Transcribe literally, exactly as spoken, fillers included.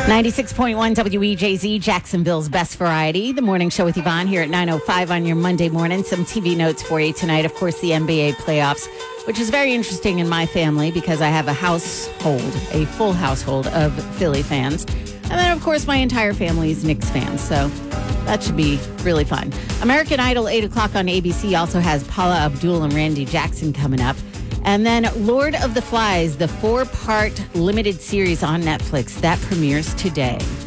ninety-six point one W E J Z, Jacksonville's best variety. The morning show with Yvonne here at nine oh five on your Monday morning. Some T V notes for you tonight. Of course, the N B A playoffs, which is very interesting in my family because I have a household, a full household of Philly fans. And then, of course, my entire family is Knicks fans. So that should be really fun. American Idol, eight o'clock on A B C, also has Paula Abdul and Randy Jackson coming up. And then Lord of the Flies, the four-part limited series on Netflix, that premieres today.